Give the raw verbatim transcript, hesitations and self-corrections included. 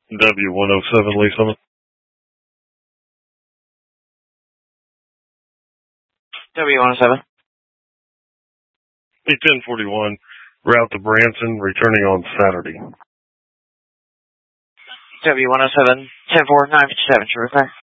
W one oh seven, Lee Summit. W one oh seven. P ten forty-one, route to Branson, returning on Saturday. W one oh seven, ten four, nine fifty-seven, sure,